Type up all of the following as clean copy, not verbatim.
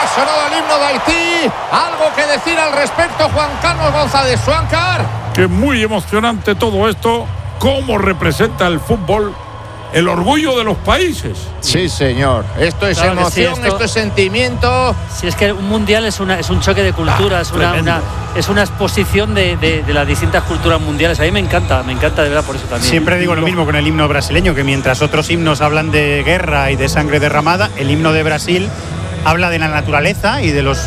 sonado el himno de Haití. ¿Algo que decir al respecto, Juan Carlos González Suáncar? Que es muy emocionante todo esto, cómo representa el fútbol el orgullo de los países. Sí, señor. Esto es claro emoción, sí, esto es sentimiento. Si es que un mundial es un choque de culturas, es una exposición de las distintas culturas mundiales. A mí me encanta de verdad por eso también. Siempre digo lo mismo con el himno brasileño, que mientras otros himnos hablan de guerra y de sangre derramada, el himno de Brasil habla de la naturaleza y de los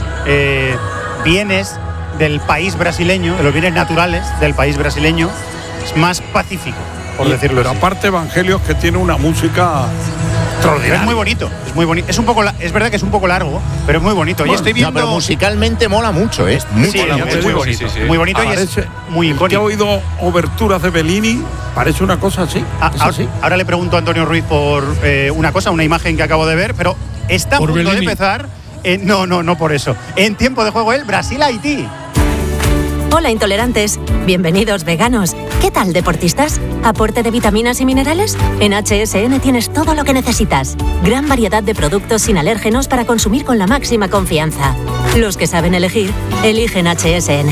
bienes del país brasileño, de los bienes naturales del país brasileño. Es más pacífico, por decirlo así. Pero aparte, Evangelios, que tiene una música extraordinaria. Es muy bonito, es muy bonito. Es verdad que es un poco largo, pero es muy bonito. Bueno, y estoy viendo. Pero musicalmente mola mucho, ¿eh? Sí, es muy bonito. Sí. Muy bonito y es muy icónico. ¿Te ha oído oberturas de Bellini? Parece una cosa así. Ahora le pregunto a Antonio Ruiz por una imagen que acabo de ver, pero está a punto de empezar. No por eso. En tiempo de juego el Brasil-Haití. Hola intolerantes, bienvenidos veganos. ¿Qué tal deportistas? ¿Aporte de vitaminas y minerales? En HSN tienes todo lo que necesitas. Gran variedad de productos sin alérgenos para consumir con la máxima confianza. Los que saben elegir, eligen HSN.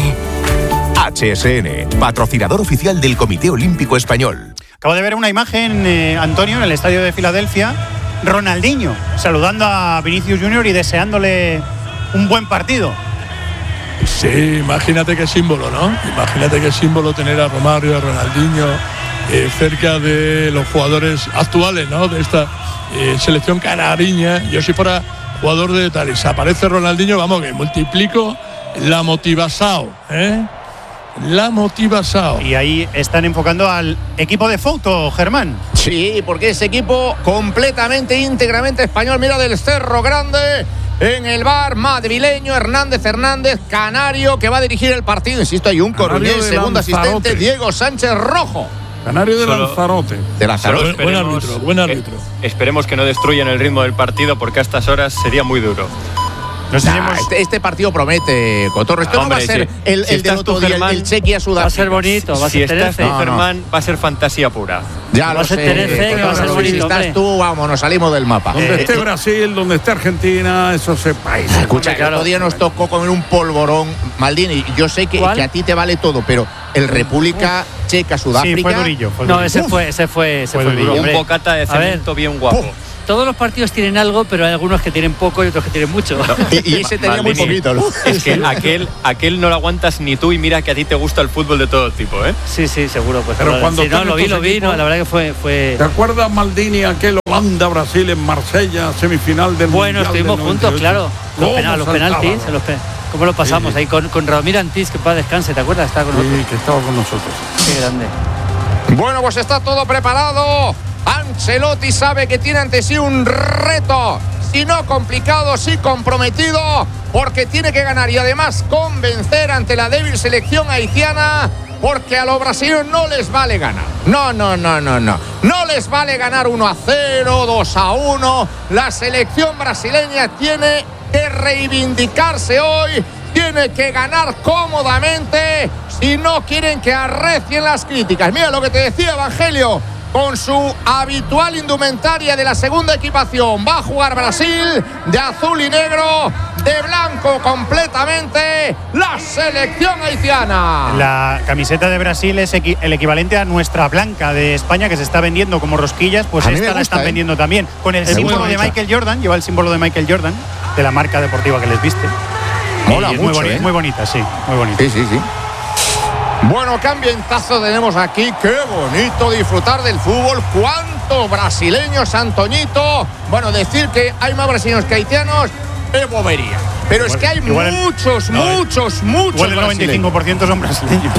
HSN, patrocinador oficial del Comité Olímpico Español. Acabo de ver una imagen, Antonio, en el estadio de Filadelfia. Ronaldinho saludando a Vinicius Junior y deseándole un buen partido. Sí, imagínate qué símbolo, ¿no? Imagínate qué símbolo tener a Romario, a Ronaldinho cerca de los jugadores actuales, ¿no? De esta selección canariña. Yo si fuera jugador de tal y se aparece Ronaldinho, vamos, que multiplico la motivación, ¿eh? La motivación. Y ahí están enfocando al equipo de foto, Germán. Sí, porque ese equipo completamente, íntegramente español. Mira, del Cerro Grande. En el bar madrileño, Hernández, canario, que va a dirigir el partido. Insisto, hay un coronel, segundo asistente, Diego Sánchez Rojo. Canario de Lanzarote. Buen árbitro. Esperemos que no destruyan el ritmo del partido, porque a estas horas sería muy duro. Este partido promete, Cotorro. Esto no va a ser el del otro día, el Chequia Sudáfrica. Va a ser bonito, va a ser Tenerife. Germán, va a ser fantasía pura. Ya lo sé. Va a ser bonito, si estás tú, vamos, nos salimos del mapa. Donde esté Brasil, donde esté Argentina, eso se país. Escucha, que el otro día nos tocó comer un polvorón, Maldini. Yo sé que a ti te vale todo, pero el República Checa, Sudáfrica. Sí, fue durillo. No, ese fue duro. Un bocata de cemento bien guapo. Todos los partidos tienen algo, pero hay algunos que tienen poco y otros que tienen mucho. No, y ese tenía muy poquito, ¿no? Es que aquel no lo aguantas ni tú, y mira que a ti te gusta el fútbol de todo tipo, ¿eh? Sí, seguro. Pues pero cuando lo vi, la verdad que fue... ¿Te acuerdas, Maldini, aquel Holanda-Brasil en Marsella, semifinal del Mundial? Bueno, estuvimos juntos, claro. Los penaltis, ¿cómo lo pasamos? Ahí con Ramiro Antís, que para descanse, ¿te acuerdas? Estaba con nosotros. Sí, que estaba con nosotros. Qué grande. Bueno, pues está todo preparado. Ancelotti sabe que tiene ante sí un reto, si no complicado, sí comprometido, porque tiene que ganar y además convencer ante la débil selección haitiana, porque a los brasileños no les vale ganar. No les vale ganar 1-0, 2-1. La selección brasileña tiene que reivindicarse hoy, tiene que ganar cómodamente si no quieren que arrecien las críticas. Mira lo que te decía Evangelio. Con su habitual indumentaria de la segunda equipación, va a jugar Brasil de azul y negro, de blanco completamente, la selección haitiana. La camiseta de Brasil es el equivalente a nuestra blanca de España, que se está vendiendo como rosquillas, pues esta la están vendiendo también. Con el símbolo de Michael Jordan, lleva el símbolo de Michael Jordan, de la marca deportiva que les viste. Mola mucho, muy bonita, sí, muy bonita. Sí. Bueno, qué ambientazo tenemos aquí, qué bonito disfrutar del fútbol, cuántos brasileños, Antoñito. Bueno, decir que hay más brasileños que haitianos es bobería, pero es que hay muchos igual el 95% son brasileños.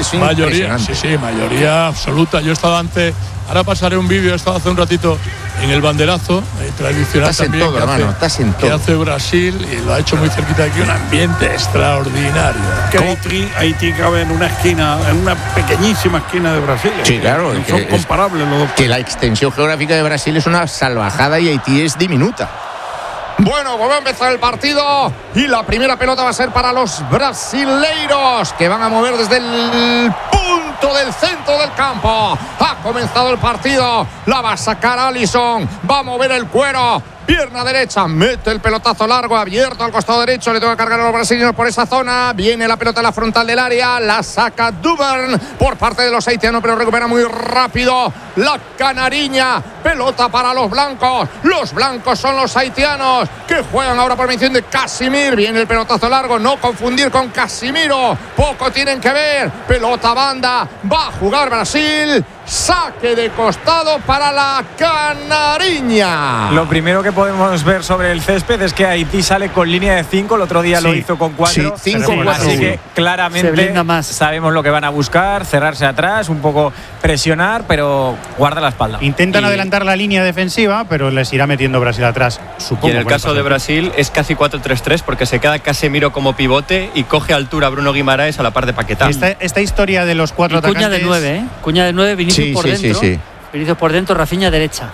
Mayoría absoluta. Yo he estado ahora pasaré un vídeo, he estado hace un ratito en el banderazo tradicional. Estás también, en todo, hermano, estás en todo. Que hace Brasil y lo ha hecho muy cerquita de aquí, un ambiente extraordinario. Que Haití cabe en una esquina, en una pequeñísima esquina de Brasil. Sí, claro. Son comparables los dos. Que la extensión geográfica de Brasil es una salvajada y Haití es diminuta. Bueno, vuelve a empezar el partido y la primera pelota va a ser para los brasileiros, que van a mover desde el punto del centro del campo. Ha comenzado el partido, la va a sacar Alisson, va a mover el cuero, pierna derecha, mete el pelotazo largo, abierto al costado derecho, le toca cargar a los brasileños por esa zona, viene la pelota a la frontal del área, la saca Duvern por parte de los haitianos, pero recupera muy rápido la canariña, pelota para los blancos son los haitianos, que juegan ahora por mención de Casimir, viene el pelotazo largo, no confundir con Casimiro, poco tienen que ver, pelota banda, va a jugar Brasil, saque de costado para la canariña. Lo primero que podemos ver sobre el césped es que Haití sale con línea de 5, el otro día lo hizo con 4, así que claramente sabemos lo que van a buscar, cerrarse atrás, un poco presionar, pero guarda la espalda. Intentan adelantar la línea defensiva, pero les irá metiendo Brasil atrás, supongo. Y en el caso de Brasil es casi 4-3-3 porque se queda Casemiro como pivote y coge altura Bruno Guimaraes a la par de Paquetá. Esta historia de los 4 atacantes… Cuña de 9, Cuña de 9, Vinicius por dentro. Vinicius por dentro, Rafinha derecha.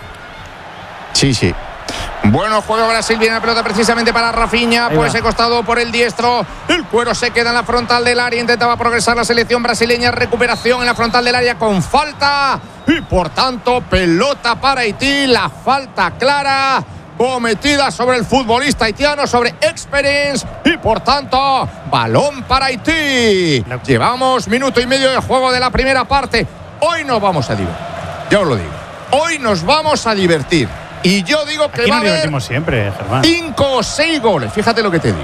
Sí. Bueno juego Brasil, viene la pelota precisamente para Rafinha, por ese costado por el diestro, el cuero se queda en la frontal del área, intentaba progresar la selección brasileña, recuperación en la frontal del área con falta y por tanto pelota para Haití, la falta clara cometida sobre el futbolista haitiano, sobre Experience y por tanto balón para Haití. Llevamos minuto y medio de juego de la primera parte, hoy nos vamos a divertir, ya os lo digo, hoy nos vamos a divertir. Y yo digo que aquí va a haber siempre, Germán. 5 o 6 goles. Fíjate lo que te digo.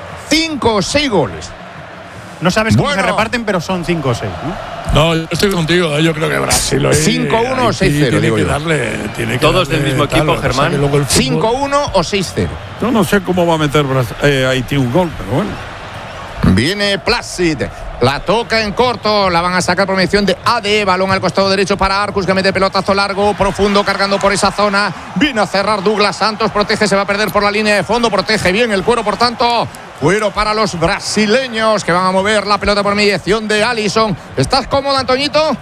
5 o 6 goles. No sabes cómo se reparten, pero son 5 o 6, ¿no? No, yo estoy contigo. Yo creo que Brasil 5-1 o 6-0, digo yo. Todos del mismo equipo, Germán. 5-1 o 6-0. Yo no sé cómo va a meter Haití un gol, pero bueno. Viene Placid. La toca en corto, la van a sacar por mención de AD, balón al costado derecho para Arcus que mete pelotazo largo, profundo, cargando por esa zona, vino a cerrar Douglas Santos, protege, se va a perder por la línea de fondo, protege bien el cuero, por tanto, cuero para los brasileños que van a mover la pelota por mediación de Alisson. ¿Estás cómodo, Antoñito?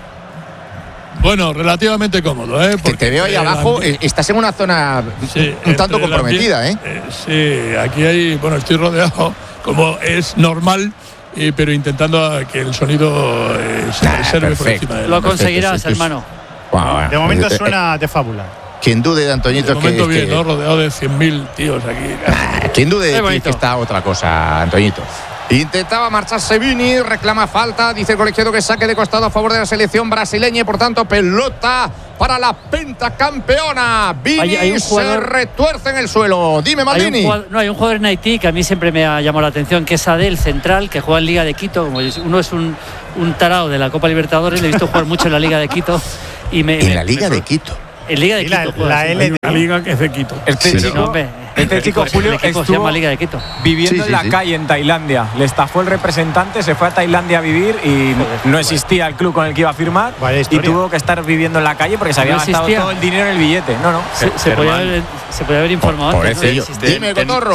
Bueno, relativamente cómodo, porque te veo ahí abajo, estás en una zona un tanto comprometida, Sí, aquí hay, bueno, estoy rodeado, como es normal, pero intentando que el sonido se reserve por encima de él. Lo conseguirás, hermano. De momento suena de fábula. Quien dude de Antoñito de momento bien, ¿no? Rodeado de 100.000 tíos aquí. Quien dude de ti que está otra cosa, Antoñito. Intentaba marcharse Vini, reclama falta, dice el colegiado que saque de costado a favor de la selección brasileña y por tanto pelota para la pentacampeona. Vini se retuerce en el suelo. Dime, Maldini. Hay un jugador en Haití que a mí siempre me ha llamado la atención, que es Adel, central, que juega en Liga de Quito. Como uno es un tarao de la Copa Libertadores, le he visto jugar mucho en la Liga de Quito. En la Liga de Quito. En Liga de Quito. La Liga que es de Quito. Este chico Julio estuvo se llama Liga de Quito. Viviendo en la calle en Tailandia. Le estafó el representante, se fue a Tailandia a vivir y no existía el club con el que iba a firmar y tuvo que estar viviendo en la calle porque se había gastado todo el dinero en el billete. Se podía haber informado antes. Dime, Cotorro.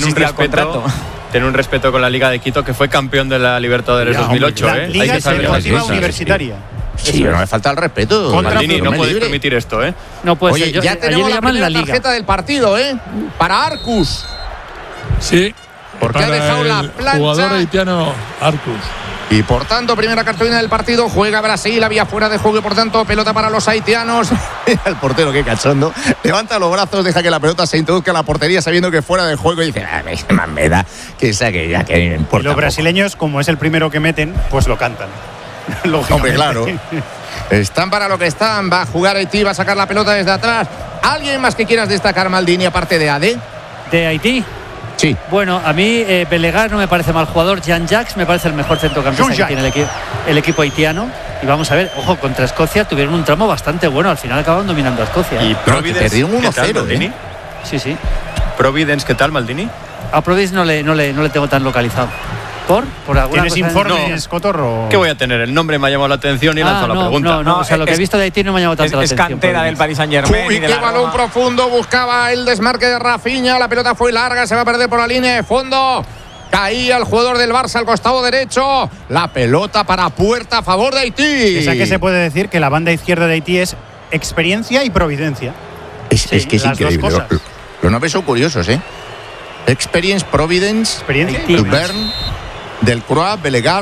Ten un respeto con la Liga de Quito, que fue campeón de la Libertadores 2008. La Liga Deportiva Universitaria. Sí, pero no me falta el respeto. Maldini, no puedes permitir esto, No puede ser. Yo, ya tenemos la primera tarjeta del partido, para Arcus. Sí. Porque ha dejado la plancha. Jugador haitiano Arcus. Y por tanto, primera cartulina del partido, juega Brasil, había fuera de juego y por tanto, pelota para los haitianos. El portero, qué cachondo, levanta los brazos, deja que la pelota se introduzca en la portería sabiendo que fuera de juego y dice, más me da que saque ya, que no importa. Y los brasileños, como es el primero que meten, pues lo cantan. Hombre, claro. Están para lo que están. Va a jugar Haití, va a sacar la pelota desde atrás. ¿Alguien más que quieras destacar, Maldini, aparte de AD? ¿De Haití? Sí. Bueno, a mí Belegar no me parece mal jugador. Jean-Jacques me parece el mejor centrocampista que tiene el equipo haitiano. Y vamos a ver, ojo, contra Escocia tuvieron un tramo bastante bueno. Al final acabaron dominando a Escocia. Y Providence, perdieron 1-0, Maldini. Sí. Providence, ¿qué tal, Maldini? A Providence no le tengo tan localizado. ¿Por alguna ¿Tienes informes, Cotorro? ¿Qué voy a tener? El nombre me ha llamado la atención y he lanzado la pregunta. No, o sea, lo que he visto de Haití no me ha llamado tanto la atención. Es cantera del Paris Saint-Germain. Uy, qué balón profundo, buscaba el desmarque de Rafinha, la pelota fue larga, se va a perder por la línea de fondo. Caía el jugador del Barça al costado derecho. La pelota para puerta a favor de Haití. O sea que se puede decir que la banda izquierda de Haití es experiencia y providencia. Es que es increíble. Los nombres son curiosos, Experience, Providence, experiencia, Duvern, Delcroix, Belegar.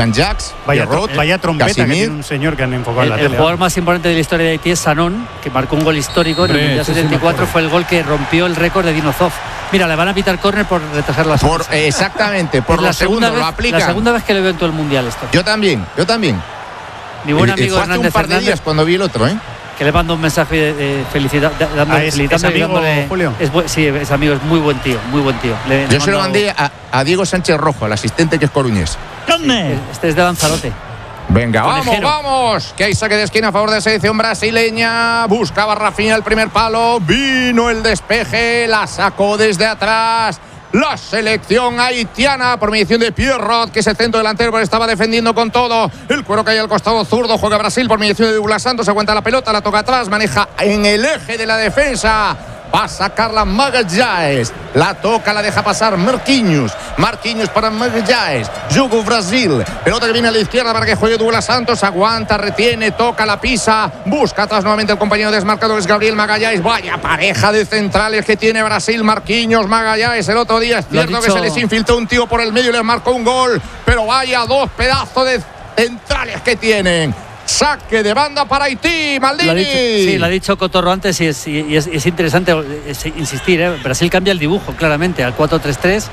Jean-Jacques, vaya trompeta Casimir, que tiene un señor que han enfocado en la tele. El jugador más importante de la historia de Haití es Sanon, que marcó un gol histórico en el Mundial 74. Fue el gol que rompió el récord de Dino Zoff. Mira, le van a pitar córner por retrasar la salida. Exactamente, por los segundos lo aplican. La segunda vez que lo veo en todo el Mundial esto. Yo también. Mi buen amigo fue hace un par de días cuando vi el otro, que le mando un mensaje de felicidad, ¿Es amigo, Julio? Sí, es amigo, es muy buen tío. Yo se lo mandé a Diego Sánchez Rojo, el asistente que es coruñés. ¿Dónde? Este es de Lanzarote. Venga, vamos, que hay saque de esquina a favor de la selección brasileña. Buscaba Rafinha el primer palo, vino el despeje, la sacó desde atrás. La selección haitiana por mediación de Pierrot, que es el centro delantero, pero estaba defendiendo con todo. El cuero cae al costado zurdo, juega Brasil por mediación de Douglas Santos, aguanta la pelota, la toca atrás, maneja en el eje de la defensa. Va a sacarla Magalhães. La toca, la deja pasar Marquinhos para Magalhães. Jugo Brasil. Pelota que viene a la izquierda para que juegue Douglas Santos. Aguanta, retiene, toca, la pisa. Busca atrás nuevamente el compañero desmarcado, que es Gabriel Magalhães. Vaya pareja de centrales que tiene Brasil. Marquinhos, Magalhães. El otro día es cierto que se les infiltró un tío por el medio y les marcó un gol. Pero vaya dos pedazos de centrales que tienen. Saque de banda para Haití, Maldini. Lo ha dicho Cotorro antes y es interesante insistir. Brasil cambia el dibujo claramente al 4-3-3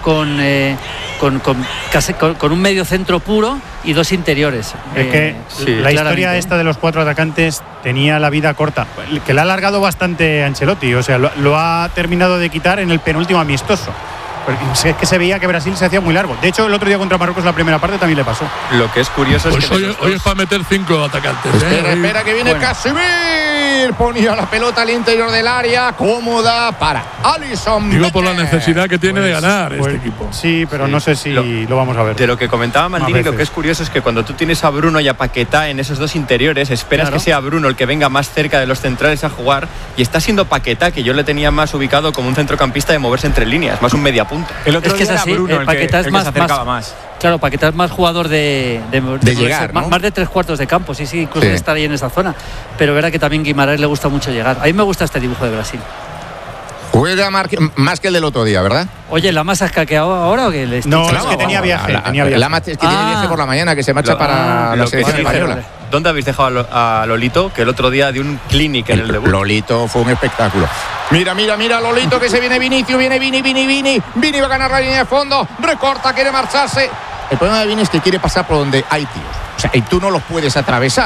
con un medio centro puro y dos interiores. Es que la historia esta de los 4 atacantes tenía la vida corta, que le ha alargado bastante Ancelotti. O sea, lo ha terminado de quitar en el penúltimo amistoso. Porque es que se veía que Brasil se hacía muy largo. De hecho, el otro día contra Marruecos, la primera parte también le pasó. Lo que es curioso es que hoy es para meter 5 atacantes. Espera que viene Casimir. Ponía la pelota al interior del área, cómoda para Alisson. Digo por la necesidad que tiene de ganar este equipo. Sí, pero no sé si lo vamos a ver. De lo que comentaba Maldini, lo que es curioso es que cuando tú tienes a Bruno y a Paquetá en esos dos interiores, esperas que sea Bruno el que venga más cerca de los centrales a jugar, y está siendo Paquetá, que yo le tenía más ubicado como un centrocampista de moverse entre líneas, más un mediapunta. El otro día es así, Bruno Paquetá es más, se acercaba más. Claro, Paquetá es más jugador de llegar, ¿no? más de 3/4 de campo, sí, incluso de estar ahí en esa zona. Pero verá que también Guimarães le gusta mucho llegar. A mí me gusta este dibujo de Brasil. Juega más que el del otro día, ¿verdad? Oye, ¿la más has caqueado ahora o qué? No, es que tenía viaje. La es que tiene viaje por la mañana, que se marcha para la selección española. ¿Dónde habéis dejado a Lolito? Que el otro día dio un clinic en el debut. Lolito fue un espectáculo. Mira, Lolito, que se viene Vinicius, viene Vini va a ganar la línea de fondo, recorta, quiere marcharse. El problema de Vini es que quiere pasar por donde hay tíos. O sea, y tú no los puedes atravesar.